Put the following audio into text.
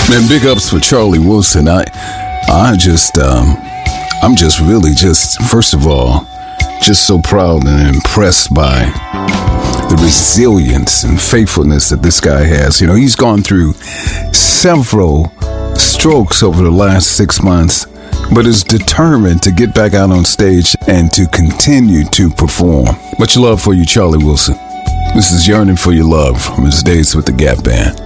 Man, big ups for Charlie Wilson. I'm just really first of all, just so proud and impressed by the resilience and faithfulness that this guy has. You know, he's gone through several strokes over the last 6 months, but is determined to get back out on stage and to continue to perform. Much love for you, Charlie Wilson. This is Yearning for Your Love from his days with the Gap Band.